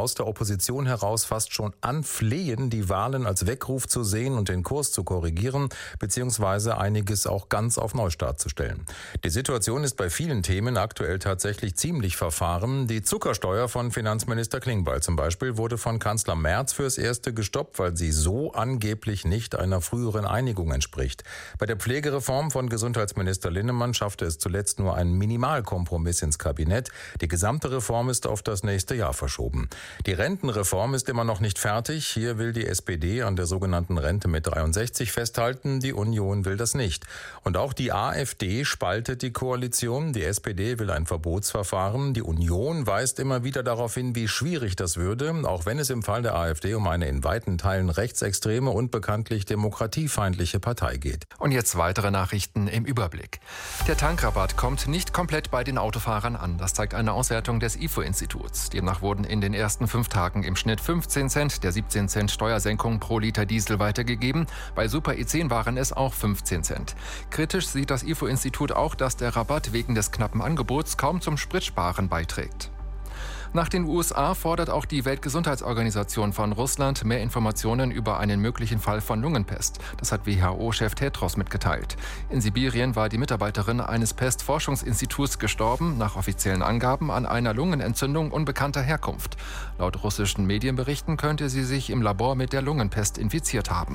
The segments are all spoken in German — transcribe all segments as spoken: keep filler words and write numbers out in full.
aus der Opposition heraus fast schon anflehen, die Wahlen als Weckruf zu sehen und den Kurs zu korrigieren, beziehungsweise einiges auch ganz auf Neustart zu stellen. Die Situation ist bei vielen Themen aktuell tatsächlich ziemlich verfahren. Die Zuckersteuer von Finanzminister Klingbeil zum Beispiel wurde von Kanzler Merz fürs Erste gestoppt, weil sie so angeblich nicht einer früheren Einigung entspricht. Bei der Pflegereform von Gesundheitsminister Linnemann schaffte es zuletzt nur ein Minimalkompromiss ins Kabinett. Die gesamte Reform ist auf das nächste Jahr verschoben. Die Rentenreform ist immer noch nicht fertig. Hier will die S P D an der sogenannten Rente mit dreiundsechzig festhalten. Die Union will das nicht. Und auch die AfD spaltet die Koalition. Die S P D will ein Verbotsverfahren. Die Union weist immer wieder darauf hin, wie schwierig das würde, auch wenn es im Fall der AfD um eine in weiten Teilen rechtsextreme und bekanntlich demokratiefeindliche Partei geht. Und jetzt weitere Nachrichten im Überblick. Der Tankrabatt kommt nicht komplett bei den Autofahrern an. Das zeigt eine Auswertung des I F O-Instituts. Demnach wurden in den ersten fünf Tagen im Schnitt fünfzehn Cent der siebzehn Cent Steuersenkung pro Liter Diesel weitergegeben. Bei Super E zehn waren es auch fünfzehn Cent. Kritisch sieht das I F O-Institut auch, dass der Rabatt wegen des knappen Angebots kaum zum Spritsparen beiträgt. Nach den U S A fordert auch die Weltgesundheitsorganisation von Russland mehr Informationen über einen möglichen Fall von Lungenpest. Das hat W H O-Chef Tedros mitgeteilt. In Sibirien war die Mitarbeiterin eines Pestforschungsinstituts gestorben, nach offiziellen Angaben an einer Lungenentzündung unbekannter Herkunft. Laut russischen Medienberichten könnte sie sich im Labor mit der Lungenpest infiziert haben.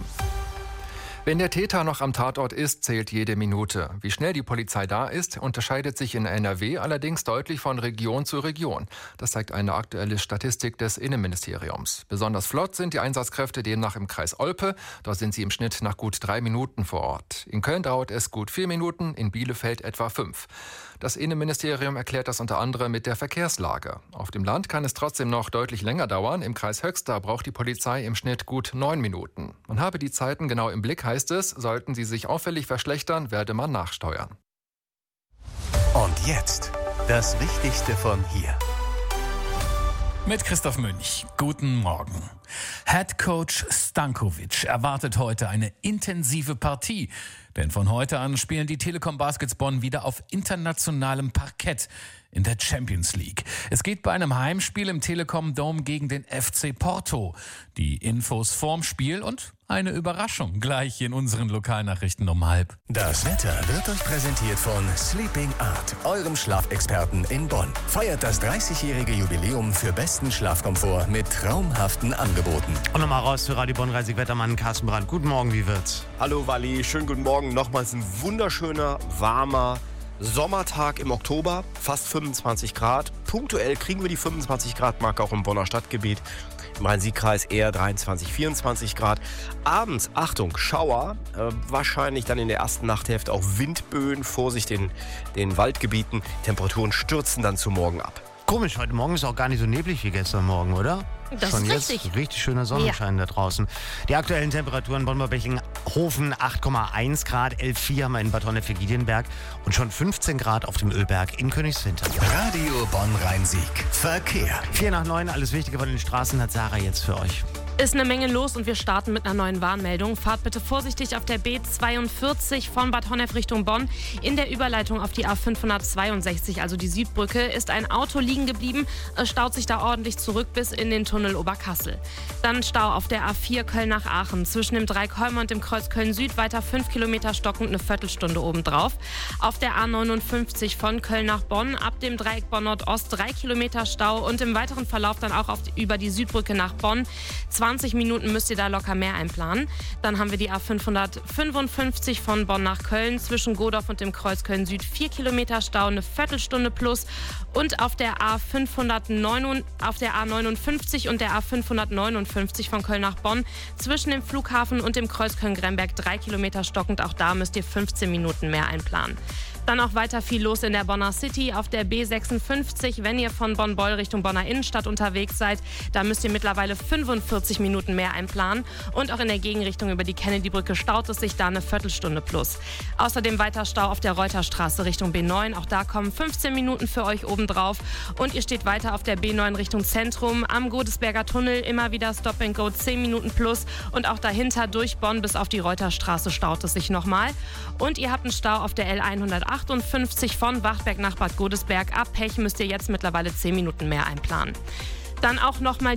Wenn der Täter noch am Tatort ist, zählt jede Minute. Wie schnell die Polizei da ist, unterscheidet sich in N R W allerdings deutlich von Region zu Region. Das zeigt eine aktuelle Statistik des Innenministeriums. Besonders flott sind die Einsatzkräfte demnach im Kreis Olpe. Dort sind sie im Schnitt nach gut drei Minuten vor Ort. In Köln dauert es gut vier Minuten, in Bielefeld etwa fünf. Das Innenministerium erklärt das unter anderem mit der Verkehrslage. Auf dem Land kann es trotzdem noch deutlich länger dauern. Im Kreis Höxter braucht die Polizei im Schnitt gut neun Minuten. Man habe die Zeiten genau im Blick, heißt es. Sollten sie sich auffällig verschlechtern, werde man nachsteuern. Und jetzt das Wichtigste von hier. Mit Christoph Münch. Guten Morgen. Headcoach Stankovic erwartet heute eine intensive Partie. Denn von heute an spielen die Telekom Baskets Bonn wieder auf internationalem Parkett in der Champions League. Es geht bei einem Heimspiel im Telekom Dome gegen den F C Porto. Die Infos vorm Spiel und eine Überraschung gleich in unseren Lokalnachrichten um halb. Das Wetter wird euch präsentiert von Sleeping Art, eurem Schlafexperten in Bonn. Feiert das dreißigjährige Jubiläum für besten Schlafkomfort mit traumhaften Angeboten. Und nochmal raus zu Radio Bonn, Reisig-Wettermann Carsten Brandt. Guten Morgen, wie wird's? Hallo Wally, schönen guten Morgen. Nochmals ein wunderschöner, warmer Sommertag im Oktober, fast fünfundzwanzig Grad. Punktuell kriegen wir die fünfundzwanzig Grad Marke auch im Bonner Stadtgebiet. Im Rhein-Sieg-Kreis eher dreiundzwanzig, vierundzwanzig Grad. Abends, Achtung, Schauer. Äh, wahrscheinlich dann in der ersten Nachthälfte auch Windböen. Vorsicht in den Waldgebieten. Temperaturen stürzen dann zu morgen ab. Komisch, heute Morgen ist auch gar nicht so neblig wie gestern Morgen, oder? Das Schon ist jetzt richtig. richtig schöner Sonnenschein ja. Da draußen. Die aktuellen Temperaturen Bonn-Bechinghofen acht Komma eins Grad, elf Komma vier haben wir in Bad Honnef-Legidien-Berg und schon fünfzehn Grad auf dem Ölberg in Königswinter. Radio Bonn-Rhein-Sieg. Verkehr. vier nach neun, alles Wichtige von den Straßen hat Sarah jetzt für euch. Ist eine Menge los und wir starten mit einer neuen Warnmeldung. Fahrt bitte vorsichtig auf der B zweiundvierzig von Bad Honnef Richtung Bonn. In der Überleitung auf die A fünfhundertzweiundsechzig, also die Südbrücke, ist ein Auto liegen geblieben. Es staut sich da ordentlich zurück bis in den Tunnel Oberkassel. Dann Stau auf der A vier Köln nach Aachen. Zwischen dem Dreikolmer und dem Kreuz Köln-Süd weiter fünf Kilometer stockend, eine Viertelstunde obendrauf. Auf der A neunundfünfzig von Köln nach Bonn, ab dem Dreieck Bonn-Nordost drei Kilometer Stau und im weiteren Verlauf dann auch auf die, über die Südbrücke nach Bonn. zwanzig Minuten müsst ihr da locker mehr einplanen. Dann haben wir die A fünfhundertfünfundfünfzig von Bonn nach Köln. Zwischen Godorf und dem Kreuz Köln-Süd vier Kilometer Stau, eine Viertelstunde plus. Und auf der A fünfhundertneun, auf der A neunundfünfzig und der A fünfhundertneunundfünfzig von Köln nach Bonn. Zwischen dem Flughafen und dem Kreuz Köln-Gremberg drei Kilometer stockend. Auch da müsst ihr fünfzehn Minuten mehr einplanen. Dann auch weiter viel los in der Bonner City auf der B sechsundfünfzig. Wenn ihr von Bonn-Beul Richtung Bonner Innenstadt unterwegs seid, da müsst ihr mittlerweile fünfundvierzig Minuten mehr einplanen. Und auch in der Gegenrichtung über die Kennedy-Brücke staut es sich da eine Viertelstunde plus. Außerdem weiter Stau auf der Reuterstraße Richtung B neun. Auch da kommen fünfzehn Minuten für euch obendrauf. Und ihr steht weiter auf der B neun Richtung Zentrum. Am Godesberger Tunnel immer wieder Stop and Go, zehn Minuten plus. Und auch dahinter durch Bonn bis auf die Reuterstraße staut es sich nochmal. Und ihr habt einen Stau auf der L hundertachtundfünfzig von Wachtberg nach Bad Godesberg. Ab Pech müsst ihr jetzt mittlerweile zehn Minuten mehr einplanen. Dann auch nochmal